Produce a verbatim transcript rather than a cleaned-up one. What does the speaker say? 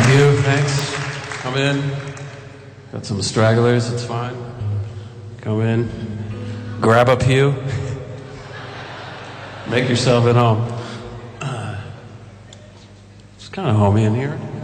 you, thanks. Come in. Got some stragglers, it's fine. Come in. Grab a pew. Make yourself at home. Uh, it's kind of homey in here.